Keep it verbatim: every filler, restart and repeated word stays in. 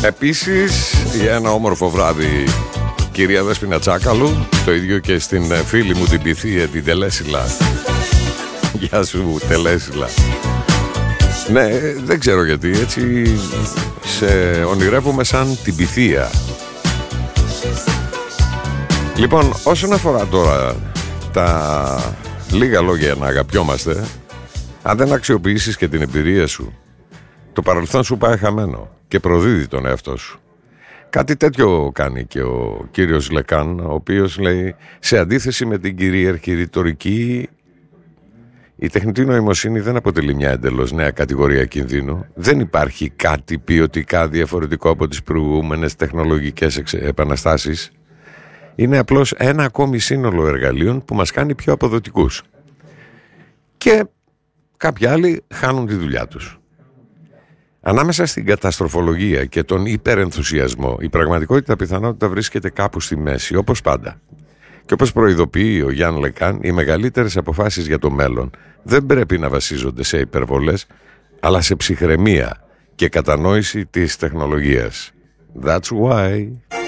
Επίσης, για ένα όμορφο βράδυ, κυρία Δέσποινα Τσάκαλου, το ίδιο και στην φίλη μου την Πυθία, την Τελέσιλα. Γεια σου, Τελέσιλα. Ναι, δεν ξέρω γιατί, έτσι σε ονειρεύομαι σαν την Πυθία. Λοιπόν, όσον αφορά τώρα τα λίγα λόγια να αγαπιόμαστε, αν δεν αξιοποιήσεις και την εμπειρία σου, το παρελθόν σου πάει χαμένο και προδίδει τον εαυτό σου. Κάτι τέτοιο κάνει και ο κύριος Λεκάν, ο οποίος λέει, σε αντίθεση με την κυρίαρχη ρητορική, η τεχνητή νοημοσύνη δεν αποτελεί μια εντελώς νέα κατηγορία κινδύνου. Δεν υπάρχει κάτι ποιοτικά διαφορετικό από τις προηγούμενες τεχνολογικές επαναστάσεις. Είναι απλώς ένα ακόμη σύνολο εργαλείων που μας κάνει πιο αποδοτικούς. Και κάποιοι άλλοι χάνουν τη δουλειά τους. Ανάμεσα στην καταστροφολογία και τον υπερενθουσιασμό, η πραγματικότητα πιθανότητα βρίσκεται κάπου στη μέση, όπως πάντα. Και όπως προειδοποιεί ο Γιάν Λεκάν, οι μεγαλύτερες αποφάσεις για το μέλλον δεν πρέπει να βασίζονται σε υπερβολές, αλλά σε ψυχραιμία και κατανόηση της τεχνολογίας. That's why...